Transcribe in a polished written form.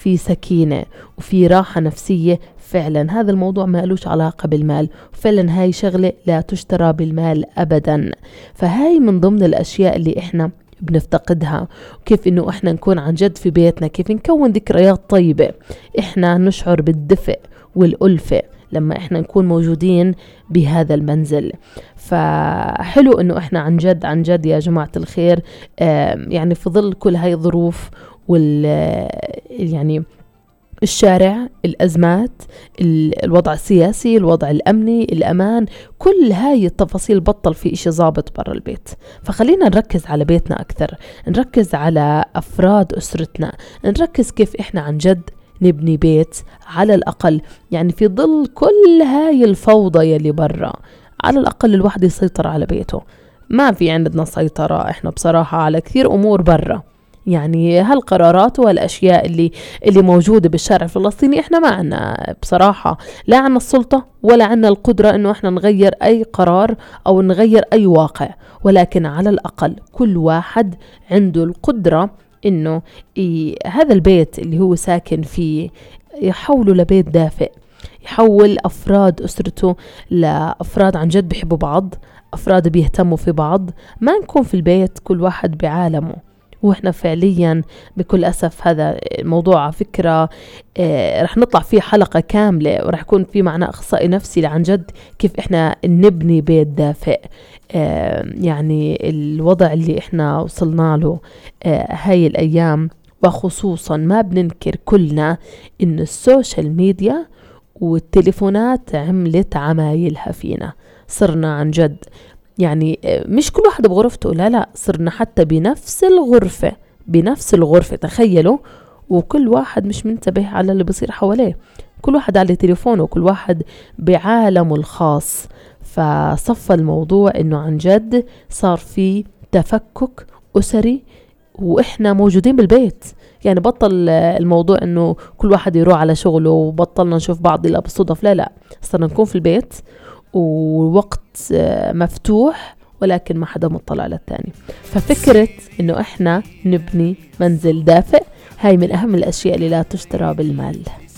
في سكينة وفي راحة نفسية، فعلا هذا الموضوع ما لوش علاقة بالمال، فعلا هاي شغلة لا تشترى بالمال أبدا. فهاي من ضمن الأشياء اللي إحنا بنفتقدها، وكيف إنه إحنا نكون عن جد في بيتنا، كيف نكون ذكريات طيبة، إحنا نشعر بالدفء والألفة لما إحنا نكون موجودين بهذا المنزل. فحلو إنه إحنا عن جد يا جماعة الخير يعني في ظل كل هاي الظروف يعني الشارع، الأزمات، الوضع السياسي، الوضع الأمني، الأمان، كل هاي التفاصيل بطل في إشي ضابط برا البيت. فخلينا نركز على بيتنا أكثر، نركز على أفراد أسرتنا، نركز كيف إحنا عن جد نبني بيت على الأقل، يعني في ظل كل هاي الفوضى يلي برا، على الأقل الواحد يسيطر على بيته. ما في عندنا سيطرة إحنا بصراحة على كثير أمور برا، يعني هالقرارات والأشياء اللي موجودة بالشارع الفلسطيني إحنا ما عنا بصراحة، لا عنا السلطة ولا عنا القدرة إنه إحنا نغير أي قرار أو نغير أي واقع، ولكن على الأقل كل واحد عنده القدرة إنه هذا البيت اللي هو ساكن فيه يحوله لبيت دافئ، يحول أفراد أسرته لأفراد عن جد بيحبوا بعض، أفراد بيهتموا في بعض، ما نكون في البيت كل واحد بعالمه. وإحنا فعليا بكل أسف هذا الموضوع على فكرة رح نطلع فيه حلقة كاملة، ورح يكون في معنا أخصائي نفسي عن جد كيف إحنا نبني بيت دافئ. يعني الوضع اللي إحنا وصلنا له هاي الأيام، وخصوصا ما بننكر كلنا إن السوشيال ميديا والتليفونات عملت عمايلها فينا. صرنا عن جد يعني مش كل واحد بغرفته، لا صرنا حتى بنفس الغرفة تخيلوا، وكل واحد مش منتبه على اللي بصير حواليه، كل واحد على تليفونه، كل واحد بعالمه الخاص. فصف الموضوع انه عن جد صار في تفكك أسري وإحنا موجودين بالبيت. يعني بطل الموضوع انه كل واحد يروح على شغله وبطلنا نشوف بعض إلا بالصدف، لا صرنا نكون في البيت ووقت مفتوح ولكن ما حدا مطلع على الثاني. ففكرة انه احنا نبني منزل دافئ هاي من اهم الاشياء اللي لا تشترى بالمال.